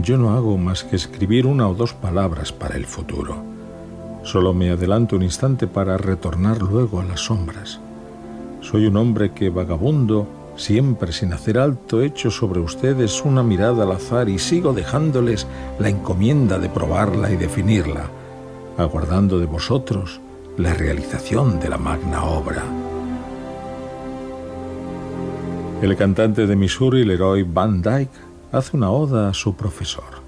yo no hago más que escribir 1 o 2 palabras para el futuro. Solo me adelanto un instante para retornar luego a las sombras. Soy un hombre que vagabundo, siempre sin hacer alto, echo sobre ustedes una mirada al azar y sigo dejándoles la encomienda de probarla y definirla, aguardando de vosotros la realización de la magna obra. El cantante de Missouri, Leroy Van Dyke, hace una oda a su profesor.